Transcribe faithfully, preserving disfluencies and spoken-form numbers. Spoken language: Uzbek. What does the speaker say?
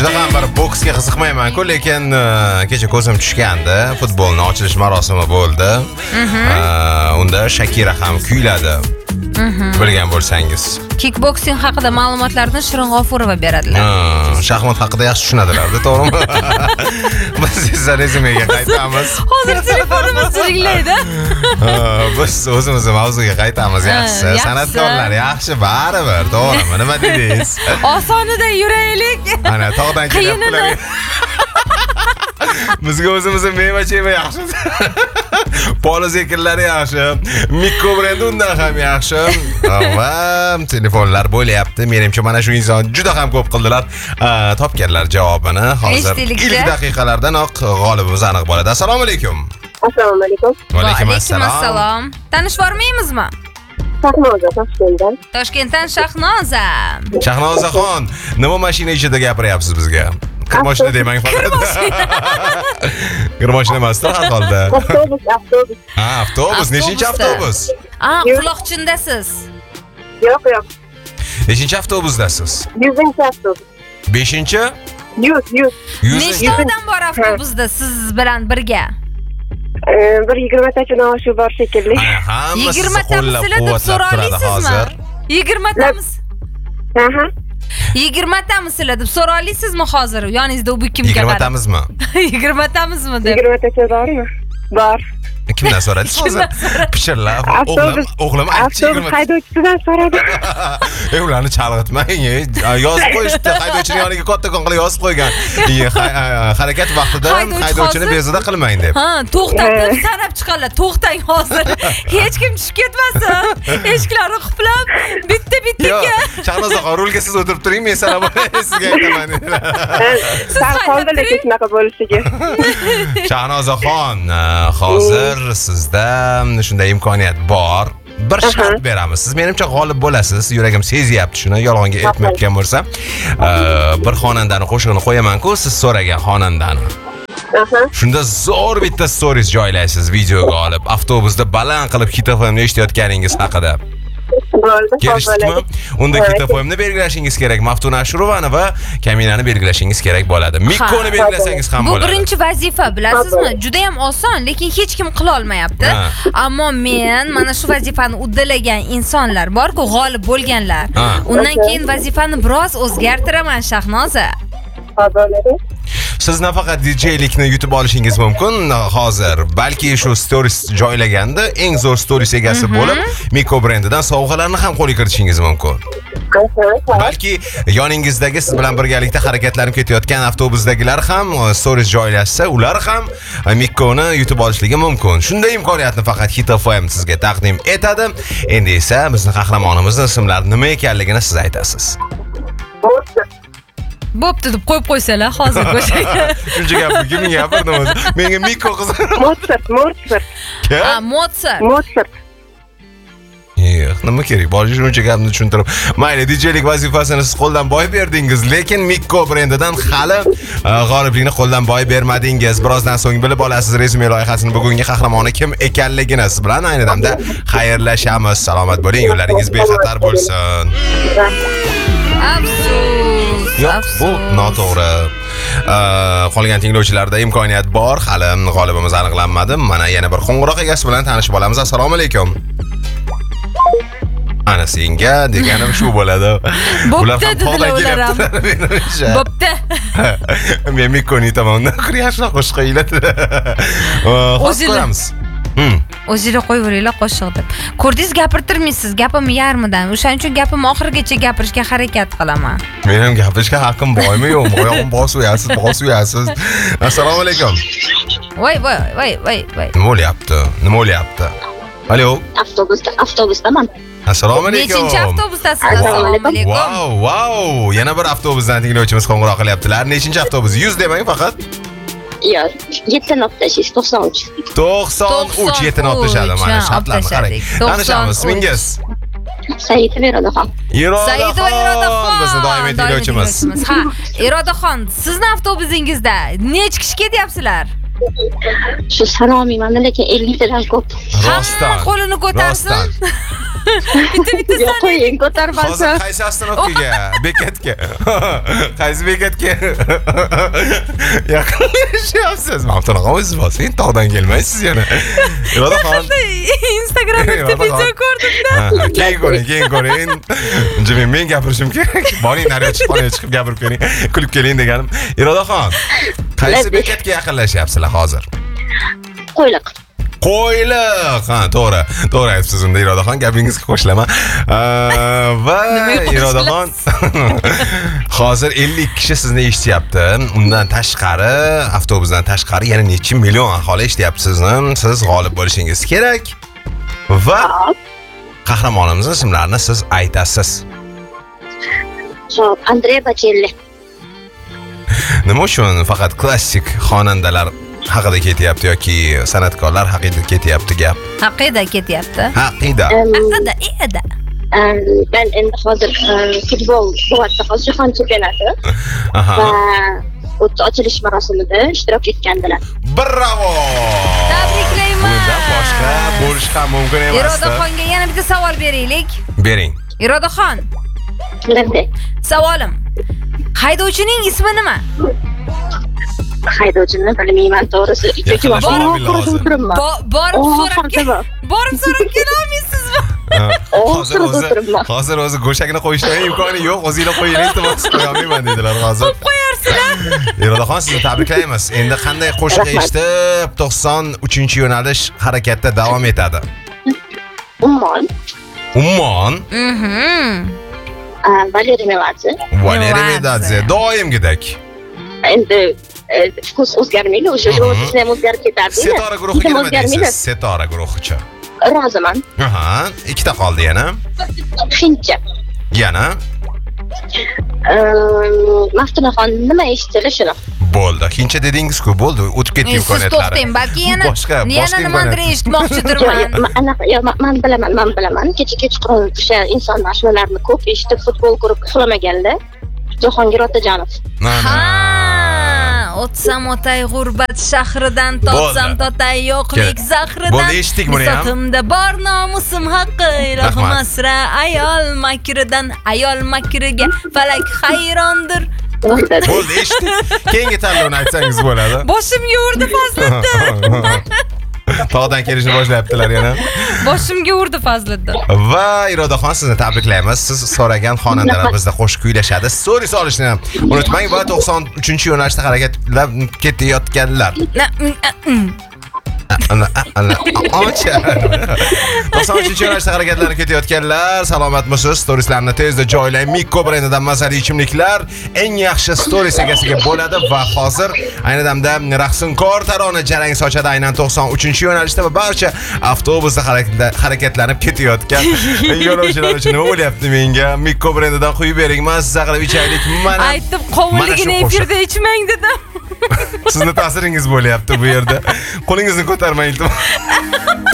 Juda ham bir boksga qiziqmayman-ku, lekin kecha ko'zim tushgandi. Futbolning ochilish marosimi bo'ldi. Unda Shakira ham kuyladi. Bilgan bo'lsangiz. Kickboxing haqida ma'lumotlarni Shirin G'ofurova beradilar. Shaxmat haqida yaxshi tushunadilar-da, to'g'rimi? Biz esa rezumaga qaytamiz. Hozir telefonimiz jiringlaydi. Biz o'zimizni mavzuga qaytamiz, yaxshi. San'atkorlar yaxshi, baribir, to'g'rimi? Nima dedingiz? Osonida yuraylik. Ana tog'dan kelyaptilar. Bizga o'zimizni meva-cheva yaxshi. Poliz ekinlari yaxshi. Mikko brendi undan ham yaxshi. Va telefonlar bo'lyapti. Menimcha mana shu inson juda ham ko'p qildilar. Topganlar javobini. Hozir ilk daqiqalardanoq g'olibimiz aniq bo'ladi. Assalomu alaykum. Assalomu alaykum. Va alaykum assalom. Tanishib bormaymizmi? Shahnoza Toshkentdan. Toshkentdan Shahnoza. Shahnozaxon, nima mashina ichida gapiryapsiz bizga? Kir mashina demang faqat. Kir mashina emas, har holda. Avtobus, avtobus. Ha, avtobus. Nechinchi avtobus? Ah, quloqchindasiz. Yo'q, yo'q. Nechinchi avtobusdasiz? Yuzinchi avtobus. beshinchi? Yuz, yuz. Nechta odam bor avtobusda siz bilan birga? Bir yigirmatacha shu bor shekilli. yigirmatamisizlar deb so'ralisizmi? yigirmatamiz. Aha. yigirmatamisizlar deb so'ralisizmi hozir? Yoningizda u kim keladi? yigirmatamizmi? yigirmatamizmi deb. yigirmatacha bormi? Bor. Kimdan so'radingiz hozir? Pichirlab, o'g'lim, o'g'lim aytchi. Avtobus haydovchisidan so'radi. Ey, ularni chalg'itmang. Yozib qo'yishdi, haydovchini yoniga kattakon qilib yozib qo'ygan. Harakat vaqtida haydovchini bezovta qilmang deb. Ha, to'xtatib sanab chiqadilar. To'xtang hozir. Hech kim tushib ketmasin. Eshiklarni qulflab, bitta-bittaga. Shahnozaxon, rulga siz o'tirib turing, men sanab sizga aytaman. Siz qoldilar shunaqa bo'lishiga. Shahnozaxon, hozir sizda shunday imkoniyat bor. Bir shart beramiz. Siz menimcha g'olib bo'lasiz. Yuragim sezyapti shuni, yolg'onga aytmayotgan bo'lsam. Bir xonandani qo'shig'ini qo'yaman-ku, siz so'ragan xonandani. Shunda zo'r bitta stories joylaysiz videoga olib, avtobusda baland qilib Hit F M ni eshitayotganingiz haqida. Bo'ldi. Kelishdikmi? Unda Hit F M ni belgilashingiz kerak, Maftuna Ashurovani va Kaminani belgilashingiz kerak bo'ladi. Mikkoni belgilasangiz ham bo'ladi. Bu birinchi vazifa, bilasizmi? Juda ham oson, lekin hech kim qila olmayapti. Ammo men mana shu vazifani uddalagan insonlar bor-ku, g'olib bo'lganlar. Undan keyin vazifani biroz o'zgartiraman, Shahnoza. Siz nafaqat djlikni yutib olishingiz mumkin hozir, balki shu stories joylaganda eng zo'r stories egasi bo'lib, Mikko brendidan sovg'alarni ham qo'lga kiritishingiz mumkin. Balki yoningizdagi siz bilan birgalikda harakatlanib ketayotgan avtobusdagilar ham stories joylashsa, ular ham Mikkoni yutib olishligi mumkin. Shunday imkoniyatni faqat Hit F M sizga taqdim etadi. Endi esa bizning qahramonimizning ismlari nima ekanligini siz aytasiz. Bo'pti deb qo'yib qo'ysalar hozir go'shaga. Shuncha gapni kim gapirdi o'zi? Menga Mikko qiziq. Mozart, Mozart. Ha, Mozart. Mozart. Yo'q, nima kerak? Boshi shuncha gapni tushuntirib. Mayli, djlik vazifasini siz qo'ldan boy berdingiz, lekin Mikko brendidan hali g'oliblikni qo'ldan boy bermadingiz. Birozdan so'ng bilib olasiz rezume loyihasining bugungi qahramoni kim ekanligini. Siz bilan ayni damda xayrlashamiz. Salomat bo'ling, yo'llaringiz bexatar bo'lsin. Afsus. Yo'q, bu noto'g'ri. Qolgan tinglovchilarda imkoniyat bor, hali g'olibimiz aniqlanmadi. Mana yana bir qo'ng'iroq egasi bilan tanishib olamiz. Assalomu alaykum. Ana senga deganim shu bo'ladi. Ular ham to'g'ri kelyapti. Bo'pti. Men Mikkoni tomonidan yaxshi qo'shiq ayladi. O'zimiz. O'zingizlar qo'yaveringlar qo'shiq deb. Ko'rdingiz, gapirtirmaysiz, gapim yarmidan. O'shaning uchun gapimni oxirigacha gapirishga harakat qilaman. Men ham gapirishga haqqim bormi yo'qmi? Oyog'im bosuyasiz, bosuyasiz. Assalomu alaykum. Voy, voy, voy, voy, voy. Nima bo'lyapti? Nima bo'lyapti? Alo. Avtobusda, avtobusdaman. Assalomu alaykum. Nechinchi avtobusdasiz? Assalomu alaykum. Wow, wow. Yana bir avtobusdan tinglovchimiz qo'ng'iroq qilyaptilar. Nechinchi avtobus? yuz demang faqat. Yo'q, yetti nuqta to'qson uch. to'qson uch yetti notashadi mana shartlarni qarang. Tanishamiz, ismingiz? Saidov Irodaxon. Saidov Irodaxon. Bizning doimiy tinglovchimiz. Ha, Irodaxon, sizning avtobusingizda necha kishi ketyapsizlar? Shu salomiyman, lekin elliktadan ko'p. Rostdan. Qo'lini ko'tarsin. Bitta bitta Yo'q, qo'ying, ko'tarmasin. Hozir qaysi oстановkaga? Bekatga. Qaysi bekatga? Yaqinlashyapsiz. Maqtanaqa o'zingiz bo'lsin, tog'dan kelmaysiz yana. Irodaxon. Instagramda bitta video ko'rdim-da. Keyin ko'ring, keyin ko'ring. Uncha men gapirishim kerak. Boring, naryoq chiqib chiqib gapirib keling, kulib keling deganim. Irodaxon, qaysi bekatga yaqinlashyapsizlar hozir? Qo'yliq. Qo'yliq. Ha, to'g'ri. To'g'ri aytibsiz unda Irodaxon, gapingizga qo'shilaman. Va Irodaxon hozir ellik kishi sizni eshityapti. Undan tashqari, avtobusdan tashqari yana necha million aholi eshityapti sizni. Siz g'olib bo'lishingiz kerak. Va qahramonimizning ismlarini siz aytasiz. Xo'p, Andrea Bocelli. Nima uchun faqat klassik xonandalar haqida ketyapti yoki san'atkorlar haqida ketyapti gap? Haqida ketyapti. Haqida. Haqida, eda. Ben endi hozir futbol bo'lyapti, hozir jahon chempionati. Aha. Va o'tda ochilish marosimida ishtirok etgandilar. Bravo! Tabriklayman. Bundan boshqa bo'lish ham mumkin emas. Irodaxonga yana bitta savol beraylik. Bering. Irodaxon, Qanday? savolim. Haydovchining ismi nima? Haydovchini bilmayman, to'g'risi. Chunki Yaqinlashib borib olib lozim. o'tiribman. Bo- Borib Oh, so'rab kel. xavfi bor. Borib so'rab kelolmaysizmi? Hozir o'zi hozir o'zi go'shakni qo'yishdan imkoni yo'q. O'zingizlar qo'ying, iltimos qo'ya olmayman dedilar hozir. Qo'yib qo'yarsizlar. Irodaxon, sizni tabriklaymiz. Endi qanday qo'shiq Rahmat. eshitib to'qson uchinchi yo'nalish harakatda davom etadi? Ummon, Ummon, Mhm. Valeri Mеладзе. Valeri Mеладзе. Medadze doimgidek. Endi vkus o'zgarmaydi, o'sha o'zisi ham o'zgarib ketadi. Setora guruhiga nima deysiz? Setora guruhicha. Roziman. Aha, ikkita qoldi yana. Hindcha. Yana Maftunaxon nima eshitdi shuni? bo'ldi. Hindcha dedingiz-ku, bo'ldi. O'tib ketdi Siz imkoniyatlari. to'xtang, balki yana boshqa yana boshqa nimadir imkoniyat. eshitmoqchidirman. Yo'q, anaqa, yo'q, men bilaman, men bilaman. Kecha kechqurun o'sha insonlar shularni ko'p eshitib futbol ko'rib uxlamaganda Jahongir Otajonov. Ha, o'tsam o'tay g'urbat shahridan, totsam totay yo'qlik zahridan. Bo'ldi, eshitdik buni ham. Bisotimda bor nomusim haqqi, ilohim Rahmat. asra ayol makridan, ayol makriga falak hayrondir. Bo'ldi, eshitdik. Keyingi tanlovni aytsangiz bo'ladi. Boshimga urdi Fazliddin. Tog'dan kelishni boshlayaptilar yana. Boshimga urdi Fazliddin. Va Irodaxon, sizni tabriklaymiz. Siz so'ragan xonandalar bizda qo'shiq kuylashadi. Stories olishni unutmang va to'qson uchinchi yo'nalishda harakatlab ketayotganlar. Ancha. to'qson uchinchi yo'nalishda harakatlanib ketayotganlar, salomatmisiz? Storieslarni tezda joylang. Mikko brendidan mazali ichimliklar eng yaxshi stories egasiga bo'ladi va hozir ayni damda raqsinkor tarona jarang sochadi aynan to'qson uchinchi yo'nalishda va barcha avtobusda harakatlanib ketayotgan yo'lovchilar uchun nima bo'lyapti menga? Mikko brendidan quyib bering, mazza qilib ichaylik. Mana Aytib, qovunligini efirda ichmang dedim. Sizni ta'siringiz bo'lyapti bu yerda. Qo'lingizni ko'tarmang iltimos.